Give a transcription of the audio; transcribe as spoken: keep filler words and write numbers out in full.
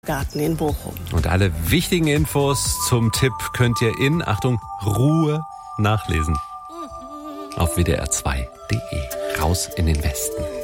Garten in Bochum. Und alle wichtigen Infos zum Tipp könnt ihr in, Achtung, Ruhe nachlesen. Auf w d r zwei punkt d e. Raus in den Westen.